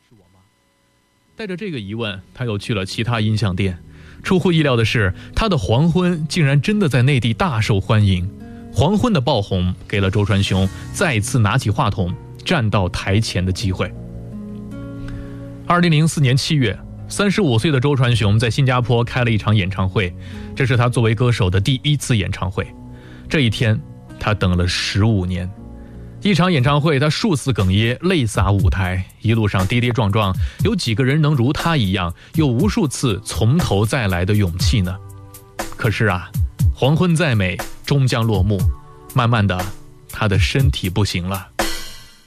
带着这个疑问，他又去了其他音像店。出乎意料的是，他的《黄昏》竟然真的在内地大受欢迎。《黄昏》的爆红给了周传雄再次拿起话筒站到台前的机会。2004年7月，35岁的周传雄在新加坡开了一场演唱会，这是他作为歌手的第一次演唱会。这一天，他等了15年。一场演唱会，他数次哽咽，泪洒舞台，一路上跌跌撞撞，有几个人能如他一样，有无数次从头再来的勇气呢？可是啊，黄昏再美，终将落幕。慢慢的，他的身体不行了。